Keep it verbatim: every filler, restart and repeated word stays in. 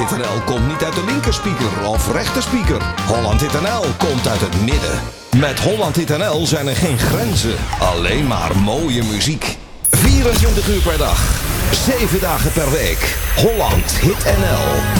Hit N L komt niet uit de linkerspeaker of rechterspieker. Holland Hit N L komt uit het midden. Met Holland Hit N L zijn er geen grenzen, alleen maar mooie muziek. vierentwintig uur per dag, zeven dagen per week. Holland Hit N L.